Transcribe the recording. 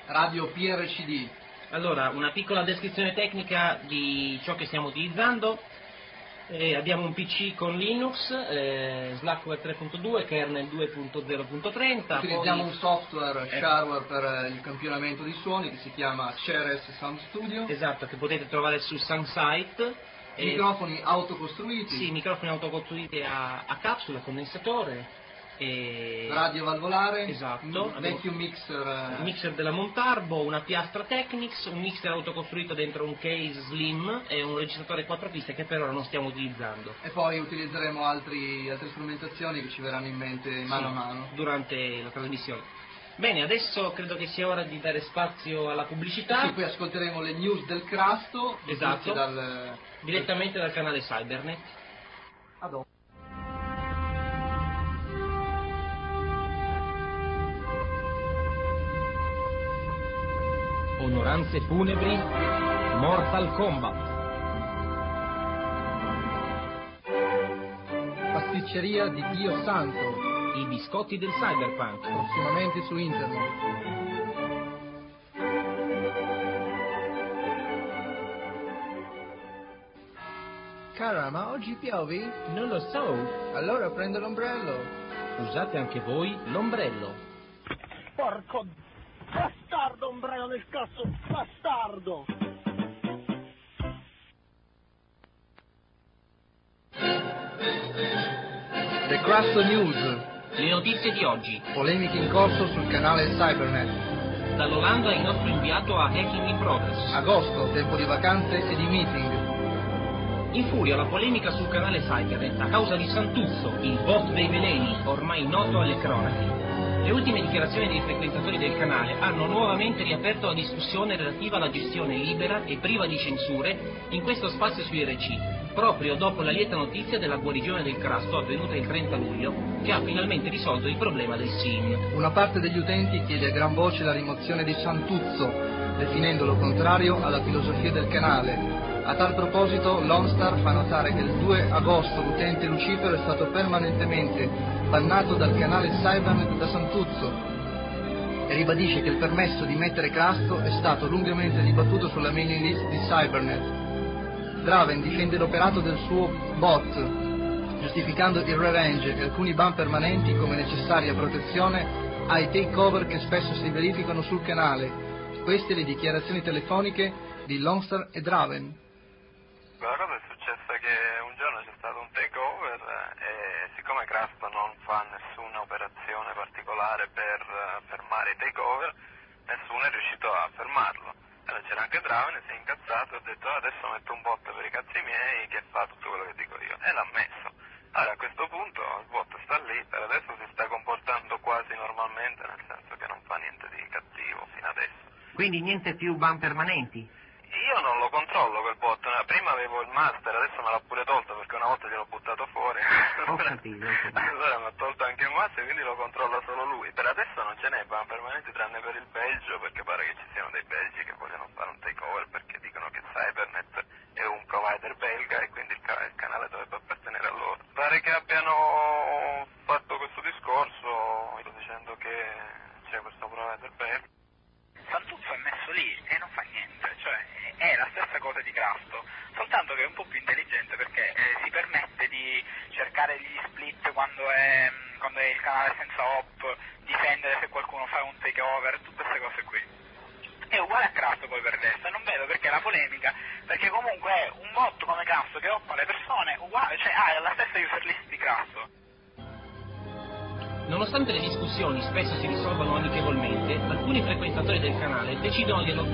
Radio PRCD. Allora, una piccola descrizione tecnica di ciò che stiamo utilizzando. Abbiamo un PC con Linux, Slackware 3.2, kernel 2.0.30. Utilizziamo un software shareware per il campionamento di suoni che si chiama Ceres Sound Studio. Esatto, che potete trovare su Soundsite. Microfoni autocostruiti. Sì, microfoni autocostruiti a capsula, condensatore. Radio valvolare. Esatto. Vecchio mixer. Un mixer della Montarbo, una piastra Technics, un mixer autocostruito dentro un case slim e un registratore 4 piste che per ora non stiamo utilizzando. E poi utilizzeremo altre strumentazioni che ci verranno in mente mano a mano durante la trasmissione. Bene, adesso credo che sia ora di dare spazio alla pubblicità. Sì, poi ascolteremo le news del Crasto. Esatto. Direttamente dal canale Cybernet. A dopo. Onoranze funebri, Mortal Kombat. Pasticceria di Dio Santo. I biscotti del cyberpunk. Prossimamente su internet. Cara, ma oggi piovi? Non lo so. Allora prendo l'ombrello. Usate anche voi l'ombrello. Porco bastardo, ombrello del cazzo, bastardo! The Crasto News. Le notizie di oggi. Polemiche in corso sul canale Cybernet. Dall'Olanda il nostro inviato a Hacking in Progress. Agosto, tempo di vacanze e di meeting. In furia la polemica sul canale Cybernet a causa di Santuzzo, il bot dei veleni, ormai noto alle cronache. Le ultime dichiarazioni dei frequentatori del canale hanno nuovamente riaperto la discussione relativa alla gestione libera e priva di censure in questo spazio su IRC, proprio dopo la lieta notizia della guarigione del Crasto avvenuta il 30 luglio, che ha finalmente risolto il problema del SIM. Una parte degli utenti chiede a gran voce la rimozione di Santuzzo, definendolo contrario alla filosofia del canale. A tal proposito, Lonstar fa notare che il 2 agosto l'utente Lucifero è stato permanentemente bannato dal canale Cybernet da Santuzzo e ribadisce che il permesso di mettere Crasto è stato lungamente dibattuto sulla mailing list di Cybernet. Draven difende l'operato del suo bot, giustificando il revenge e alcuni ban permanenti come necessaria protezione ai takeover che spesso si verificano sul canale. Queste le dichiarazioni telefoniche di Lonstar e Draven. La cosa è successa che un giorno c'è stato un takeover e siccome Crasto non fa nessuna operazione particolare per fermare i takeover, nessuno è riuscito a fermarlo. Allora c'era anche Draven e si è incazzato e ha detto adesso metto un bot per i cazzi miei che fa tutto quello che dico io, e l'ha messo. Allora a questo punto il bot sta lì, per adesso si sta comportando quasi normalmente, nel senso che non fa niente di cattivo fino adesso. Quindi niente più ban permanenti? Io non lo controllo quel bot, prima avevo il master, adesso me l'ha pure tolto perché una volta gliel'ho buttato fuori. Allora mi ha tolto anche il master, quindi lo controlla solo lui. Per adesso non ce n'è ban permanenti tranne per il Belgio, perché pare che ci siano dei belgi che vogliono fare un takeover perché dicono che Cybernet è un provider belga e quindi il canale dovrebbe appartenere a loro. Pare che abbiano fatto questo discorso dicendo che c'è questo provider belga. Santuzzo è messo lì e non fa niente, cioè è la stessa cosa di Crasto, soltanto che è un po' più intelligente perché si permette di cercare gli split quando è il canale senza op, difendere se qualcuno fa un takeover, tutte queste cose qui. È uguale a Crasto poi per il resto, non vedo perché la polemica, perché comunque è un bot come Crasto che oppa le persone, uguale, cioè ha la stessa user list di Crasto. Nonostante le discussioni spesso si risolvano amichevolmente, alcuni frequentatori del canale decidono di adottare